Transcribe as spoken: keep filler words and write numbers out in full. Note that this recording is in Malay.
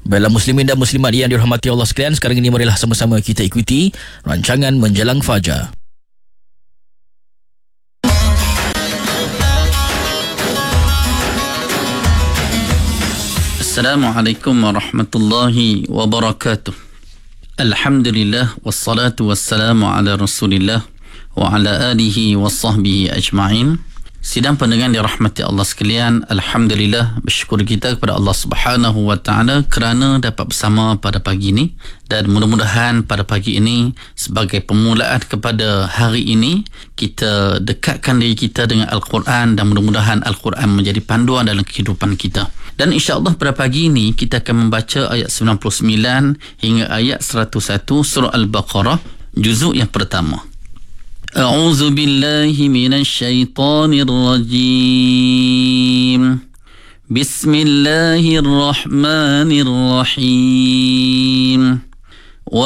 Baiklah muslimin dan muslimat yang dirahmati Allah sekalian, sekarang ini marilah sama-sama kita ikuti rancangan Menjelang Fajar. Assalamualaikum warahmatullahi wabarakatuh. Alhamdulillah wassalatu wassalamu ala Rasulillah wa ala alihi wa sahbihi ajma'in. Sidang pendengar dirahmati Allah sekalian, alhamdulillah, bersyukur kita kepada Allah Subhanahu wa taala kerana dapat bersama pada pagi ini, dan mudah-mudahan pada pagi ini sebagai permulaan kepada hari ini kita dekatkan diri kita dengan Al-Quran, dan mudah-mudahan Al-Quran menjadi panduan dalam kehidupan kita. Dan insya-Allah pada pagi ini kita akan membaca ayat sembilan puluh sembilan hingga ayat seratus satu surah Al-Baqarah juzuk yang pertama. أعوذ بالله من الشيطان الرجيم بسم الله الرحمن الرحيم